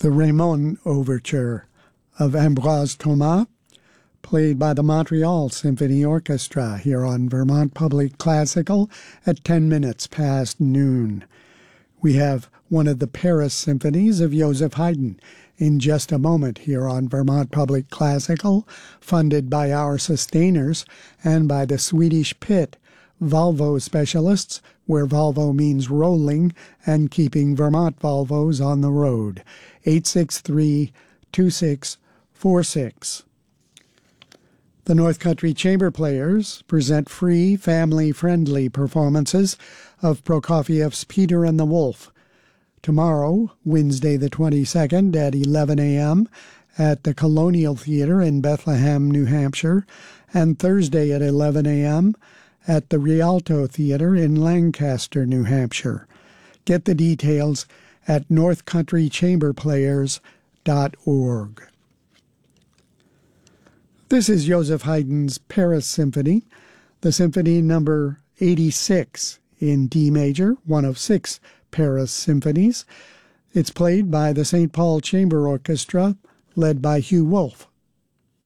the Raymond Overture of Ambroise Thomas, played by the Montreal Symphony Orchestra here on Vermont Public Classical at 10 minutes past noon. We have one of the Paris symphonies of Joseph Haydn in just a moment here on Vermont Public Classical, funded by our sustainers and by the Swedish Pit, Volvo specialists, where Volvo means rolling and keeping Vermont Volvos on the road. 863-2646. The North Country Chamber Players present free, family-friendly performances of Prokofiev's Peter and the Wolf tomorrow, Wednesday the 22nd at 11 a.m. at the Colonial Theater in Bethlehem, New Hampshire, and Thursday at 11 a.m. at the Rialto Theater in Lancaster, New Hampshire. Get the details at northcountrychamberplayers.org. This is Joseph Haydn's Paris Symphony, the Symphony number 86 in D major, one of 6 Paris symphonies. It's played by the St. Paul Chamber Orchestra, led by Hugh Wolf.